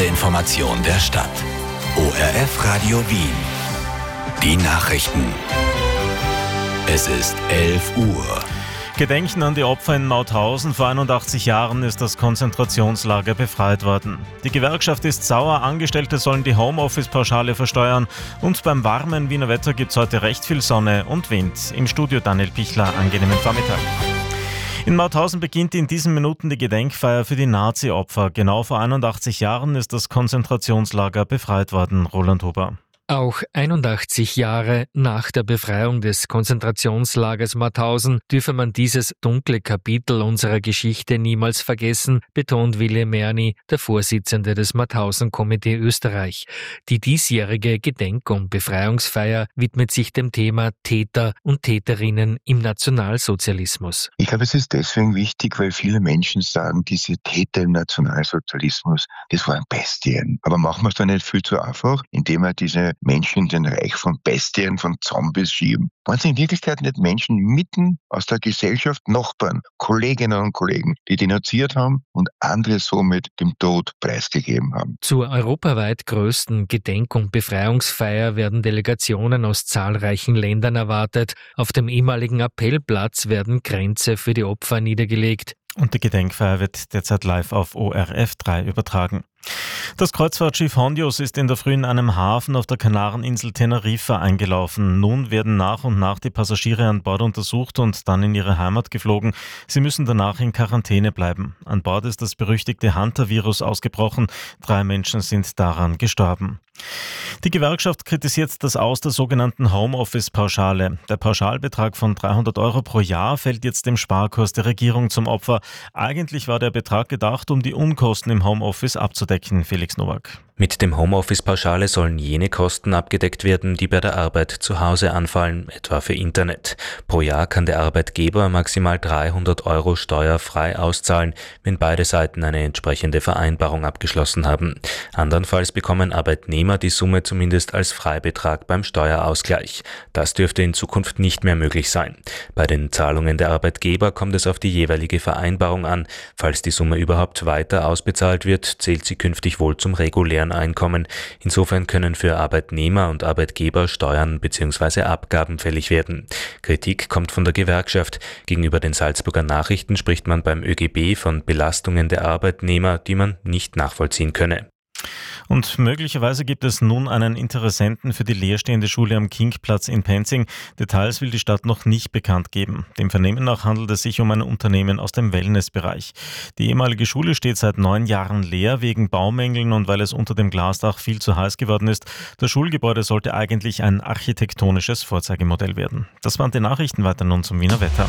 erste Information der Stadt. ORF Radio Wien. Die Nachrichten. Es ist 11 Uhr. Gedenken an die Opfer in Mauthausen. Vor 81 Jahren ist das Konzentrationslager befreit worden. Die Gewerkschaft ist sauer, Angestellte sollen die Homeoffice-Pauschale versteuern. Und beim warmen Wiener Wetter gibt es heute recht viel Sonne und Wind. Im Studio Daniel Pichler, angenehmen Vormittag. In Mauthausen beginnt in diesen Minuten die Gedenkfeier für die Nazi-Opfer. Genau vor 81 Jahren ist das Konzentrationslager befreit worden. Roland Huber. Auch 81 Jahre nach der Befreiung des Konzentrationslagers Mauthausen dürfe man dieses dunkle Kapitel unserer Geschichte niemals vergessen, betont Willi Merni, der Vorsitzende des Mauthausen-Komitee Österreich. Die diesjährige Gedenk- und Befreiungsfeier widmet sich dem Thema Täter und Täterinnen im Nationalsozialismus. Ich glaube, es ist deswegen wichtig, weil viele Menschen sagen, diese Täter im Nationalsozialismus, das waren Bestien. Aber machen wir es doch nicht viel zu einfach, indem wir diese Menschen in den Reich von Bestien, von Zombies schieben. Waren es in Wirklichkeit nicht Menschen mitten aus der Gesellschaft, Nachbarn, Kolleginnen und Kollegen, die denunziert haben und andere somit dem Tod preisgegeben haben? Zur europaweit größten Gedenk- und Befreiungsfeier werden Delegationen aus zahlreichen Ländern erwartet. Auf dem ehemaligen Appellplatz werden Kränze für die Opfer niedergelegt. Und die Gedenkfeier wird derzeit live auf ORF 3 übertragen. Das Kreuzfahrtschiff Hondios ist in der Früh in einem Hafen auf der Kanareninsel Teneriffa eingelaufen. Nun werden nach und nach die Passagiere an Bord untersucht und dann in ihre Heimat geflogen. Sie müssen danach in Quarantäne bleiben. An Bord ist das berüchtigte Hunter-Virus ausgebrochen. 3 Menschen sind daran gestorben. Die Gewerkschaft kritisiert das Aus der sogenannten Homeoffice-Pauschale. Der Pauschalbetrag von 300 € pro Jahr fällt jetzt dem Sparkurs der Regierung zum Opfer. Eigentlich war der Betrag gedacht, um die Unkosten im Homeoffice abzudecken. Felix Nowak. Mit dem Homeoffice-Pauschale sollen jene Kosten abgedeckt werden, die bei der Arbeit zu Hause anfallen, etwa für Internet. Pro Jahr kann der Arbeitgeber maximal 300 € steuerfrei auszahlen, wenn beide Seiten eine entsprechende Vereinbarung abgeschlossen haben. Andernfalls bekommen Arbeitnehmer die Summe zumindest als Freibetrag beim Steuerausgleich. Das dürfte in Zukunft nicht mehr möglich sein. Bei den Zahlungen der Arbeitgeber kommt es auf die jeweilige Vereinbarung an. Falls die Summe überhaupt weiter ausbezahlt wird, zählt sie künftig wohl zum regulären Einkommen. Insofern können für Arbeitnehmer und Arbeitgeber Steuern bzw. Abgaben fällig werden. Kritik kommt von der Gewerkschaft. Gegenüber den Salzburger Nachrichten spricht man beim ÖGB von Belastungen der Arbeitnehmer, die man nicht nachvollziehen könne. Und möglicherweise gibt es nun einen Interessenten für die leerstehende Schule am Kingplatz in Penzing. Details will die Stadt noch nicht bekannt geben. Dem Vernehmen nach handelt es sich um ein Unternehmen aus dem Wellnessbereich. Die ehemalige Schule steht seit 9 Jahren leer wegen Baumängeln und weil es unter dem Glasdach viel zu heiß geworden ist. Das Schulgebäude sollte eigentlich ein architektonisches Vorzeigemodell werden. Das waren die Nachrichten, weiter nun zum Wiener Wetter.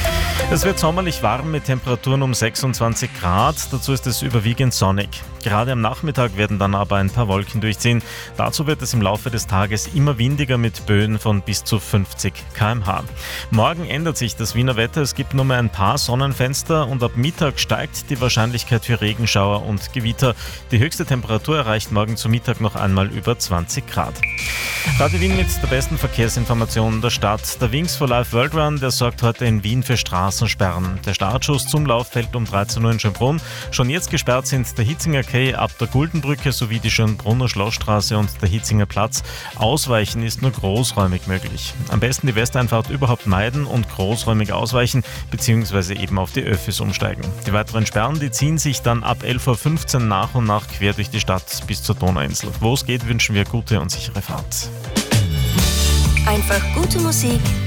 Es wird sommerlich warm mit Temperaturen um 26 Grad. Dazu ist es überwiegend sonnig. Gerade am Nachmittag werden dann aber ein paar Wolken durchziehen. Dazu wird es im Laufe des Tages immer windiger mit Böen von bis zu 50 km/h. Morgen ändert sich das Wiener Wetter. Es gibt nur mehr ein paar Sonnenfenster und ab Mittag steigt die Wahrscheinlichkeit für Regenschauer und Gewitter. Die höchste Temperatur erreicht morgen zu Mittag noch einmal über 20 Grad. Radio Wien mit der besten Verkehrsinformation der Stadt. Der Wings for Life World Run, der sorgt heute in Wien für Straßensperren. Der Startschuss zum Lauf fällt um 13 Uhr in Schönbrunn. Schon jetzt gesperrt sind der Hitzinger Quai ab der Guldenbrücke sowie die Schönbrunner Schlossstraße und der Hitzinger Platz. Ausweichen ist nur großräumig möglich. Am besten die Westeinfahrt überhaupt meiden und großräumig ausweichen bzw. eben auf die Öffis umsteigen. Die weiteren Sperren, die ziehen sich dann ab 11.15 Uhr nach und nach quer durch die Stadt bis zur Donauinsel. Wo es geht, wünschen wir gute und sichere Fahrt. Einfach gute Musik